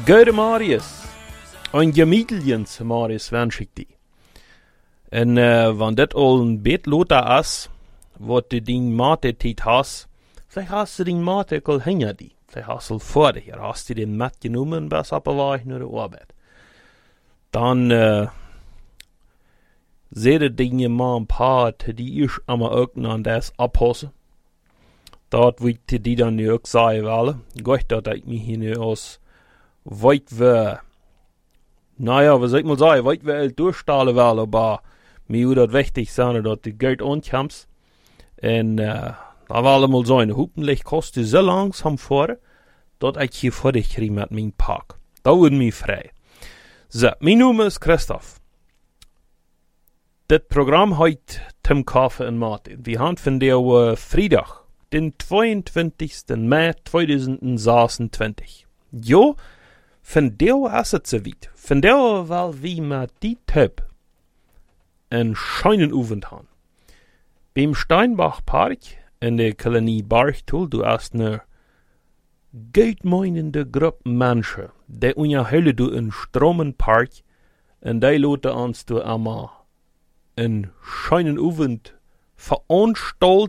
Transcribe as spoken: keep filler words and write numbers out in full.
Gode Marius, een gemiddelijns Marius wens ik die. En uh, want dit al een beetje later is, wat de ding mate tijd has, vielleicht hast du ding mate al hinger die. Vielleicht hast du al voor de hier, hast du den met genomen en best op weg naar de arbeid. Dan uh, zede dingen maar een paar te die is allemaal ook naar des oppassen. Dat wil te die dan nu ook zeggen willen. Goed dat ik me hier nu als weet we, nou ja, wat zou ik maar zeggen, weet we het doorstalen willen, maar mij moet dat wichtig zijn dat de geld aankomt. En uh, dat wil allemaal zijn, hopelijk kost het zo langzaam voor, dat ik hier voor dich krijg met mijn pak. Dat wordt mij vrij. Zo, mijn naam is Christoph. Dit programma heet Tim Kaffe en Martin. We gaan vandaag uh, vrijdag, den tweeëntwintigste mei tweeduizend zesentwintig. Jo, vandaag is het zoiets. Vandaag wil we met die type een schönen avond gaan. Beim Steinbachpark in de kolonie Barchtul, du hast eine geldmeinende groep mensen, die onderhouden door een stromenpark, en die laten ons door allemaal een schönen avond veranstalten.